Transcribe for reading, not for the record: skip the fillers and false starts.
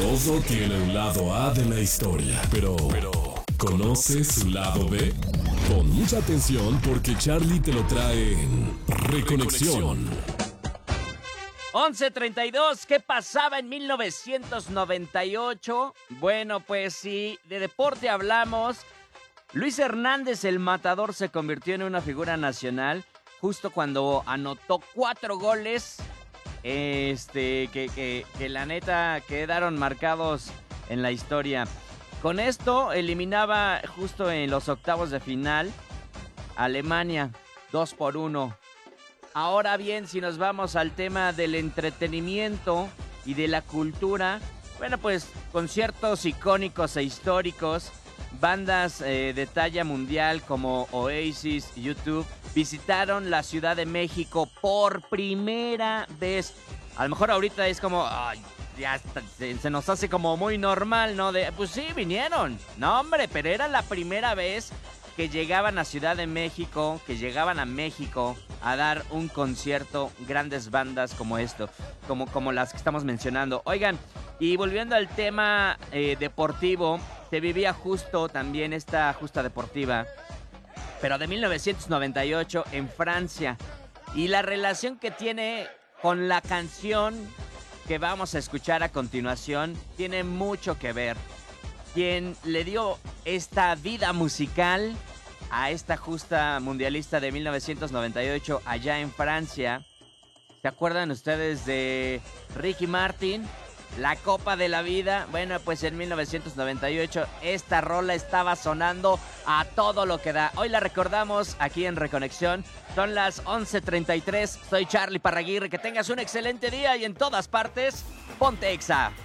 Todo tiene un lado A de la historia, pero ¿conoces su lado B? Pon mucha atención porque Charlie te lo trae en Reconexión. 11:32, ¿qué pasaba en 1998? Bueno, pues si de deporte hablamos, Luis Hernández, el Matador, se convirtió en una figura nacional justo cuando anotó 4 goles, que la neta quedaron marcados en la historia. Con esto eliminaba justo en los octavos de final a Alemania 2-1. Ahora bien, si nos vamos al tema del entretenimiento y de la cultura, bueno, pues conciertos icónicos e históricos, bandas de talla mundial como Oasis, YouTube, visitaron la Ciudad de México por primera vez. A lo mejor ahorita es como, ay, ya se nos hace como muy normal, ¿no? Pues sí, vinieron. No, hombre, pero era la primera vez que llegaban a Ciudad de México, que llegaban a México a dar un concierto, grandes bandas como esto, como las que estamos mencionando. Oigan, y volviendo al tema deportivo, se vivía justo también esta justa deportiva, pero de 1998 en Francia. Y la relación que tiene con la canción que vamos a escuchar a continuación tiene mucho que ver. Quien le dio esta vida musical a esta justa mundialista de 1998 allá en Francia. ¿Se acuerdan ustedes de Ricky Martin? La Copa de la Vida. Bueno, pues en 1998 esta rola estaba sonando a todo lo que da. Hoy la recordamos aquí en Reconexión. Son las 11:33. Soy Charlie Parraguirre. Que tengas un excelente día y en todas partes, ponte Exa.